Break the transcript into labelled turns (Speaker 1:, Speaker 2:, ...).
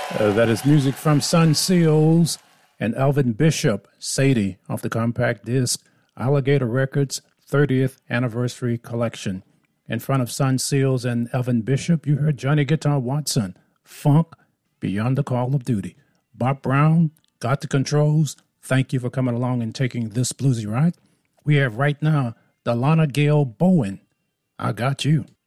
Speaker 1: That is music from Sun Seals and Elvin Bishop, Sadie, off the compact disc Alligator Records 30th Anniversary Collection. In front of Sun Seals and Elvin Bishop, you heard Johnny Guitar Watson, Funk, Beyond the Call of Duty. Bob Brown, Got the Controls. Thank you for coming along and taking this bluesy ride. We have right now Delana Gale Bowen, I Got You.